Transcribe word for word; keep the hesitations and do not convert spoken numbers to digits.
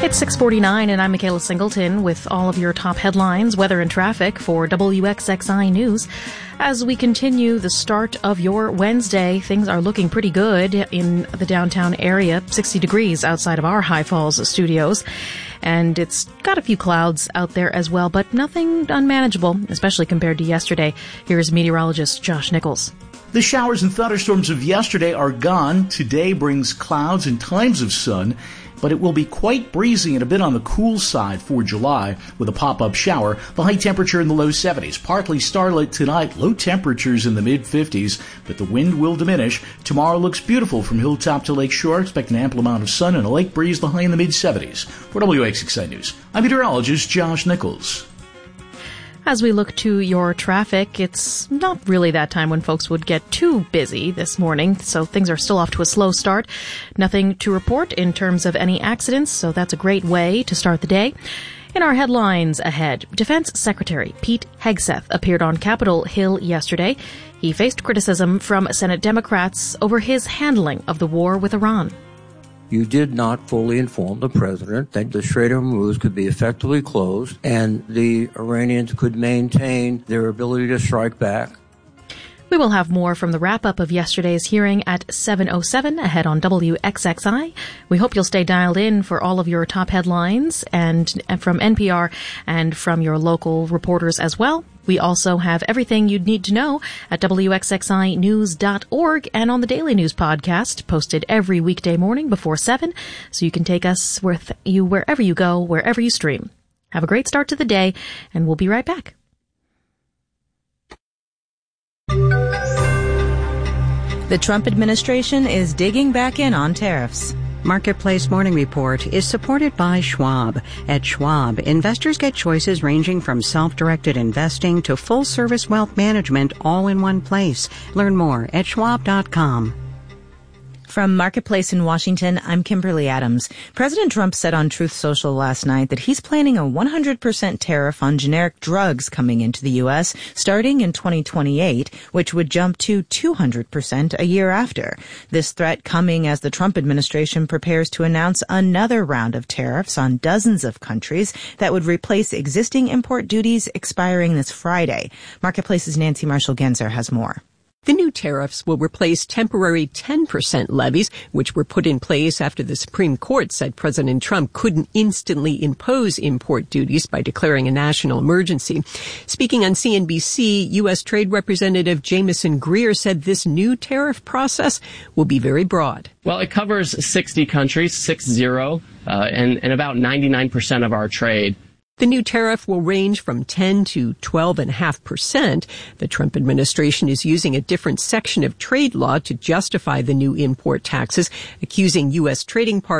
It's six forty-nine, and I'm Michaela Singleton with all of your top headlines, weather and traffic for W X X I News. As we continue the start of your Wednesday, things are looking pretty good in the downtown area, sixty degrees outside of our High Falls studios. And it's got a few clouds out there as well, but nothing unmanageable, especially compared to yesterday. Here's meteorologist Josh Nichols. The showers and thunderstorms of yesterday are gone. Today brings clouds and times of sun, but it will be quite breezy and a bit on the cool side for July with a pop-up shower. The high temperature in the low seventies. Partly starlit tonight, low temperatures in the mid-fifties, but the wind will diminish. Tomorrow looks beautiful from hilltop to lakeshore. Expect an ample amount of sun and a lake breeze, the high in the mid-seventies. For W X X I News, I'm meteorologist Josh Nichols. As we look to your traffic, it's not really that time when folks would get too busy this morning, so things are still off to a slow start. Nothing to report in terms of any accidents, so that's a great way to start the day. In our headlines ahead, Defense Secretary Pete Hegseth appeared on Capitol Hill yesterday. He faced criticism from Senate Democrats over his handling of the war with Iran. You did not fully inform the president that the Strait of Hormuz could be effectively closed and the Iranians could maintain their ability to strike back. We will have more from the wrap-up of yesterday's hearing at seven oh seven ahead on W X X I. We hope you'll stay dialed in for all of your top headlines and, and from N P R and from your local reporters as well. We also have everything you'd need to know at W X X I news dot org and on the Daily News podcast, posted every weekday morning before seven, so you can take us with you wherever you go, wherever you stream. Have a great start to the day, and we'll be right back. The Trump administration is digging back in on tariffs. Marketplace Morning Report is supported by Schwab. At Schwab, investors get choices ranging from self-directed investing to full-service wealth management all in one place. Learn more at schwab dot com. From Marketplace in Washington, I'm Kimberly Adams. President Trump said on Truth Social last night that he's planning a one hundred percent tariff on generic drugs coming into the U S starting in twenty twenty-eight, which would jump to two hundred percent a year after. This threat coming as the Trump administration prepares to announce another round of tariffs on dozens of countries that would replace existing import duties expiring this Friday. Marketplace's Nancy Marshall-Genzer has more. The new tariffs will replace temporary ten percent levies, which were put in place after the Supreme Court said President Trump couldn't instantly impose import duties by declaring a national emergency. Speaking on C N B C, U S. Trade Representative Jamieson Greer said this new tariff process will be very broad. Well, it covers sixty countries, six zero, uh, and, and about ninety-nine percent of our trade. The new tariff will range from ten to twelve point five percent. The Trump administration is using a different section of trade law to justify the new import taxes, accusing U S trading partners